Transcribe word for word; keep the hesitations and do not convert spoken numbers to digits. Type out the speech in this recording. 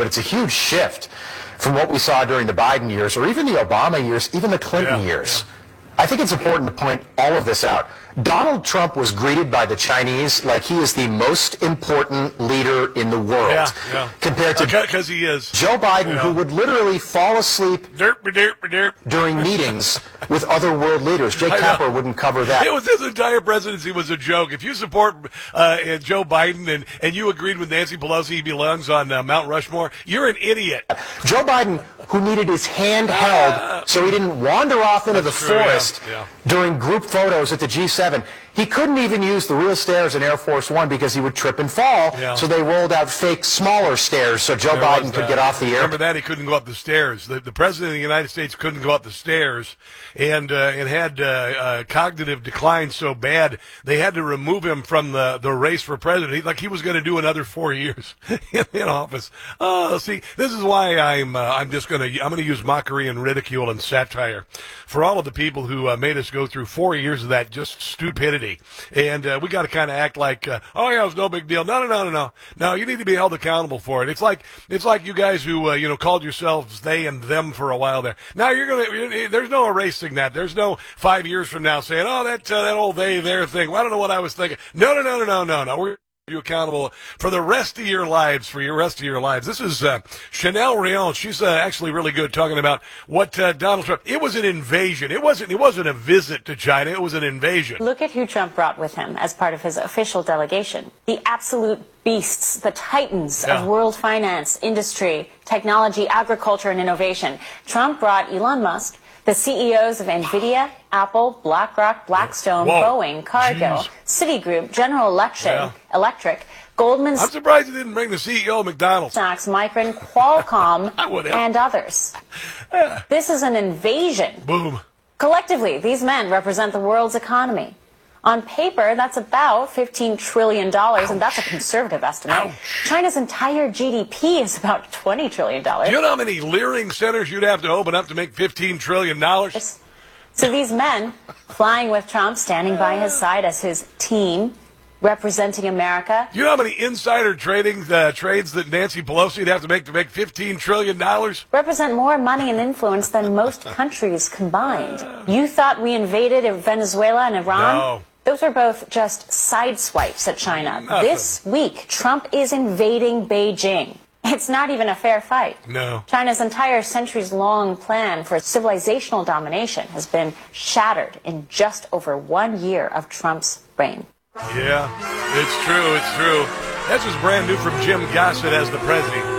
but it's a huge shift from what we saw during the Biden years or even the Obama years, even the Clinton yeah, years. Yeah. I think it's important to point all of this out. Donald Trump was greeted by the Chinese like he is the most important leader in the world. Yeah, yeah. Compared to because he is. Joe Biden, yeah. who would literally fall asleep derp, derp, derp. during meetings with other world leaders. Jake Tapper wouldn't cover that. It was his entire presidency was a joke. If you support uh, Joe Biden and, and you agreed with Nancy Pelosi he belongs on uh, Mount Rushmore, you're an idiot. Joe Biden, who needed his hand held uh, so he didn't wander off into the true, forest yeah, yeah. during group photos at the G seven. He couldn't even use the real stairs in Air Force One because he would trip and fall, yeah. so they rolled out fake, smaller stairs so Joe there Biden could get off the air. Remember that? He couldn't go up the stairs. The, the President of the United States couldn't go up the stairs and uh, and had uh, uh, cognitive decline so bad they had to remove him from the, the race for president. He, like he was going to do another four years in, in office. Oh, see, this is why I'm uh, I'm just going to I'm going to use mockery and ridicule and satire for all of the people who uh, made us go through four years of that just stupidity. And uh, we got to kind of act like, uh, oh yeah, it's no big deal. No, no, no, no, no. No, you need to be held accountable for it. It's like it's like you guys who uh, you know called yourselves they and them for a while there. Now you're gonna. You're, there's no erasing that. There's no five years from now saying, oh that uh, that old they their thing. Well, I don't know what I was thinking. No, no, no, no, no, no, no. We're you accountable for the rest of your lives, for your rest of your lives. This is uh, Chanel Rion. She's uh, actually really good talking about what uh, Donald Trump, it was an invasion. It wasn't, it wasn't a visit to China. It was an invasion. Look at who Trump brought with him as part of his official delegation. The absolute beasts, the titans yeah. of world finance, industry, technology, agriculture, and innovation. Trump brought Elon Musk, the C E Os of NVIDIA, Apple, BlackRock, Blackstone, Whoa. Boeing, Cargill, Jeez. Citigroup, General Electric, Yeah. Electric, Goldman I'm surprised he didn't bring the C E O of McDonald's. Sachs, Micron, Qualcomm, I would have. and others. Yeah. This is an invasion. Boom. Collectively, these men represent the world's economy. On paper, that's about fifteen trillion dollars, and that's a conservative estimate. Ouch. China's entire G D P is about twenty trillion dollars. Do you know how many Leering centers you'd have to open up to make fifteen trillion dollars? So these men, flying with Trump, standing by his side as his team, representing America. Do you know how many insider trading uh, trades that Nancy Pelosi would have to make to make fifteen trillion dollars? Represent more money and influence than most countries combined. You thought we invaded Venezuela and Iran? No. Those were both just side swipes at China. Nothing. This week, Trump is invading Beijing. It's not even a fair fight. No. China's entire centuries-long plan for civilizational domination has been shattered in just over one year of Trump's reign. Yeah, it's true, it's true. That's just brand new from Jim Gossett as the president.